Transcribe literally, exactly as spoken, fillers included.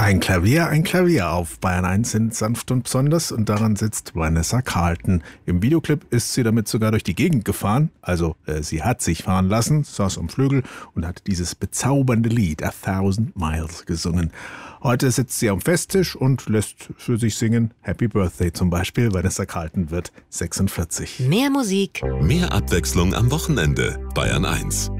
Ein Klavier, ein Klavier auf Bayern eins sind sanft und besonders und daran sitzt Vanessa Carlton. Im Videoclip ist sie damit sogar durch die Gegend gefahren, also äh, sie hat sich fahren lassen, saß am Flügel und hat dieses bezaubernde Lied A Thousand Miles gesungen. Heute sitzt sie am Festtisch und lässt für sich singen Happy Birthday zum Beispiel. Vanessa Carlton wird sechsundvierzig. Mehr Musik, mehr Abwechslung am Wochenende. Bayern eins.